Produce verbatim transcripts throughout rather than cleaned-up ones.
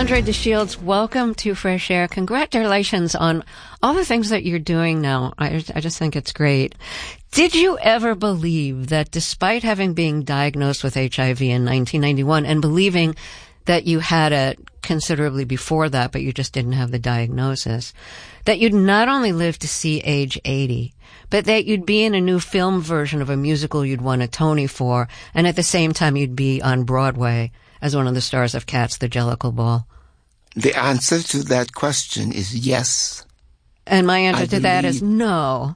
Andre DeShields, welcome to Fresh Air. Congratulations on all the things that you're doing now. I, I just think it's great. Did you ever believe that despite having been diagnosed with H I V in nineteen ninety-one and believing that you had it considerably before that, but you just didn't have the diagnosis, that you'd not only live to see age eighty, but that you'd be in a new film version of a musical you'd won a Tony for, and at the same time you'd be on Broadway as one of the stars of Cats, the Jellicle Ball? The answer to that question is yes. And my answer I to believe... that is no.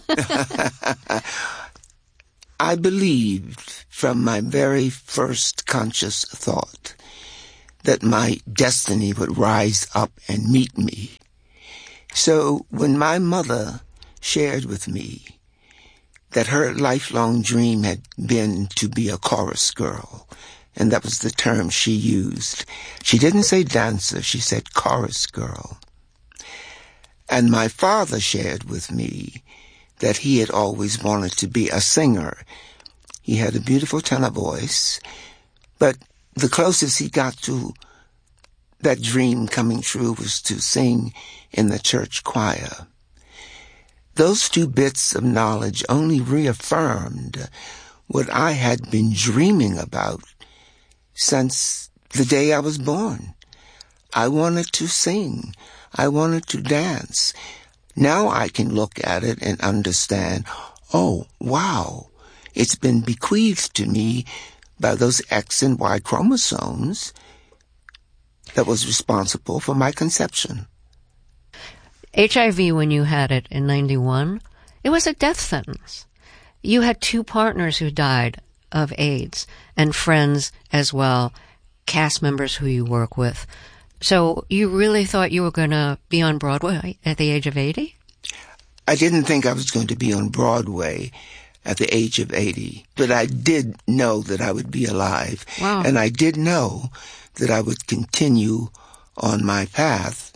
I believed from my very first conscious thought that my destiny would rise up and meet me. So when my mother shared with me that her lifelong dream had been to be a chorus girl, and that was the term she used. She didn't say dancer, she said chorus girl. And my father shared with me that he had always wanted to be a singer. He had a beautiful tenor voice, but the closest he got to that dream coming true was to sing in the church choir. Those two bits of knowledge only reaffirmed what I had been dreaming about since the day I was born. I wanted to sing. I wanted to dance. Now I can look at it and understand, oh, wow, it's been bequeathed to me by those X and Y chromosomes that was responsible for my conception. H I V, when you had it in ninety-one, it was a death sentence. You had two partners who died of AIDS, and friends as well, cast members who you work with. So you really thought you were going to be on Broadway at the age of eighty? I didn't think I was going to be on Broadway at the age of eighty, but I did know that I would be alive. Wow. And I did know that I would continue on my path.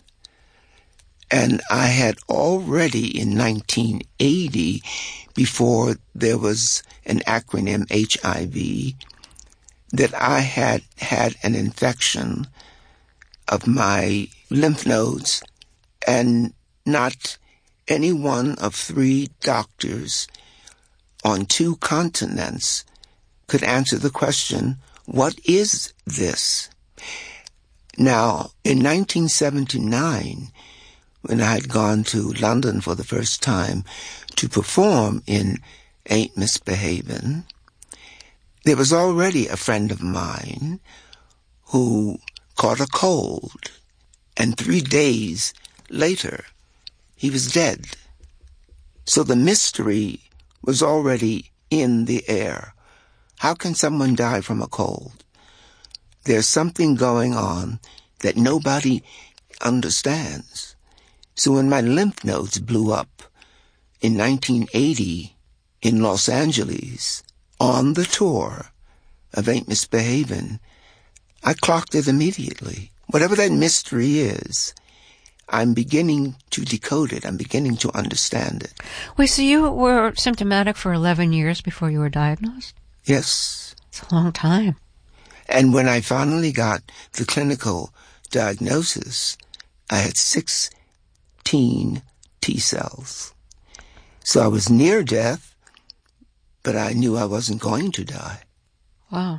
And I had already in nineteen eighty, before there was an acronym H I V, that I had had an infection of my lymph nodes, and not any one of three doctors on two continents could answer the question, what is this? Now, in nineteen seventy-nine, when I had gone to London for the first time to perform in Ain't Misbehavin', there was already a friend of mine who caught a cold, and three days later, he was dead. So the mystery was already in the air. How can someone die from a cold? There's something going on that nobody understands. So when my lymph nodes blew up in nineteen eighty in Los Angeles on the tour of Ain't Misbehavin', I clocked it immediately. Whatever that mystery is, I'm beginning to decode it. I'm beginning to understand it. Wait, so you were symptomatic for eleven years before you were diagnosed? Yes. It's a long time. And when I finally got the clinical diagnosis, I had sixteen T cells. So I was near death, but I knew I wasn't going to die. Wow.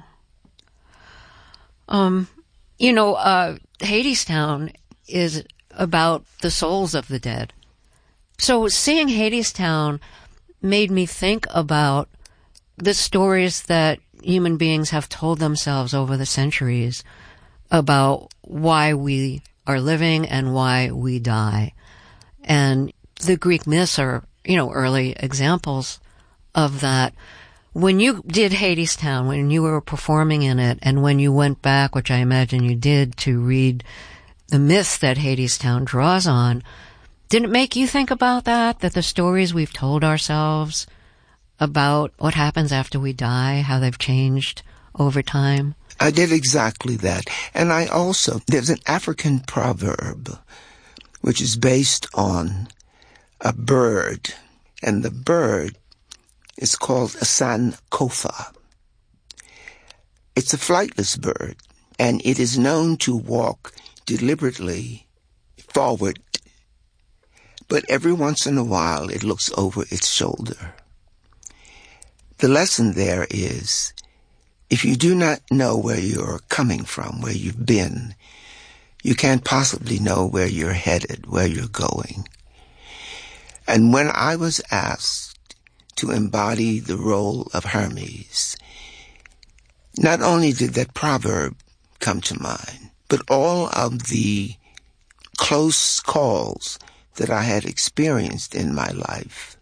Um, you know, uh, Hadestown is about the souls of the dead. So seeing Hadestown made me think about the stories that human beings have told themselves over the centuries about why we are living and why we die. And the Greek myths are, you know, early examples of that. When you did Hadestown, when you were performing in it, and when you went back, which I imagine you did, to read the myths that Hadestown draws on, did it make you think about that? That the stories we've told ourselves about what happens after we die, how they've changed over time? I did exactly that. And I also, there's an African proverb which is based on a bird, and the bird is called a sankofa. It's a flightless bird, and it is known to walk deliberately forward, but every once in a while it looks over its shoulder. The lesson there is, if you do not know where you're coming from, where you've been, you can't possibly know where you're headed, where you're going. And when I was asked to embody the role of Hermes, not only did that proverb come to mind, but all of the close calls that I had experienced in my life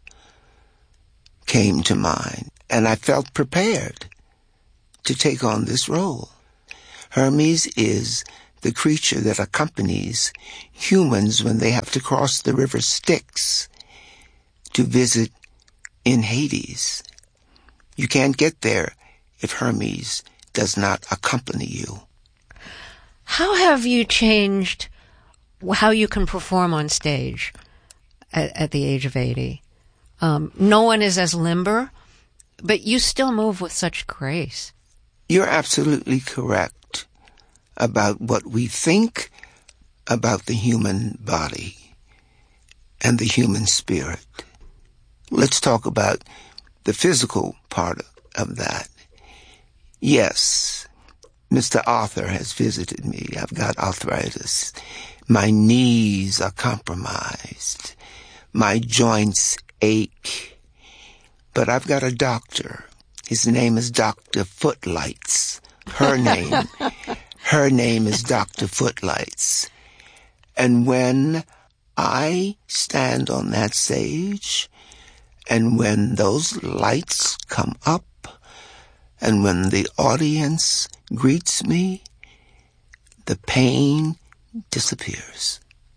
came to mind, and I felt prepared to take on this role. Hermes is the creature that accompanies humans when they have to cross the river Styx to visit in Hades. You can't get there if Hermes does not accompany you. How have you changed how you can perform on stage at, at the age of eighty? Um, no one is as limber, but you still move with such grace. You're absolutely correct about what we think about the human body and the human spirit. Let's talk about the physical part of that. Yes, Mister Arthur has visited me. I've got arthritis. My knees are compromised. My joints ache. But I've got a doctor. His name is Doctor Footlights. Her name, her name is Doctor Footlights. And when I stand on that stage, and when those lights come up, and when the audience greets me, the pain disappears.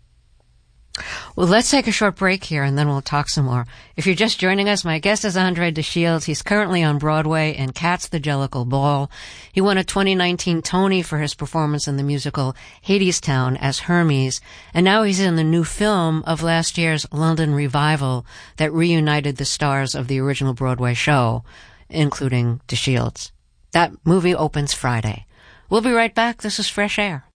Well, let's take a short break here, and then we'll talk some more. If you're just joining us, my guest is Andre de Shields. He's currently on Broadway in Cats the Jellicle Ball. He won a twenty nineteen Tony for his performance in the musical Hadestown as Hermes, and now he's in the new film of last year's London revival that reunited the stars of the original Broadway show, including de Shields. That movie opens Friday. We'll be right back. This is Fresh Air.